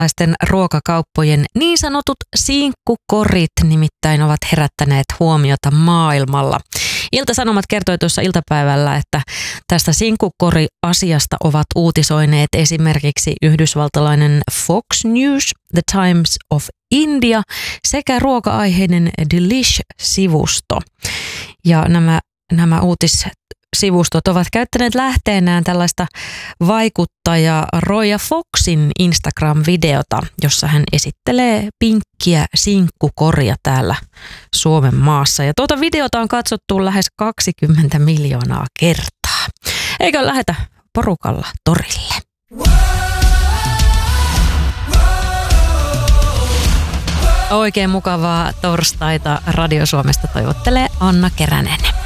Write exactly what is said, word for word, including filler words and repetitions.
Suomalaisten ruokakauppojen niin sanotut sinkkukorit nimittäin ovat herättäneet huomiota maailmalla. Ilta-Sanomat kertoi tuossa iltapäivällä, että tästä sinkkukori-asiasta ovat uutisoineet esimerkiksi yhdysvaltalainen Fox News, The Times of India sekä ruoka-aiheinen Delish-sivusto. Ja nämä, nämä uutissivustot ovat käyttäneet lähteenään tällaista vaikuttaja Roya Foxin Instagram-videota, jossa hän esittelee pinkkiä sinkkukoria täällä Suomen maassa. Ja tuota videota on katsottu lähes kaksikymmentä miljoonaa kertaa. Eikö lähetä porukalla torille? Oikein mukavaa torstaita Radio Suomesta toivottelee Anna Keränen.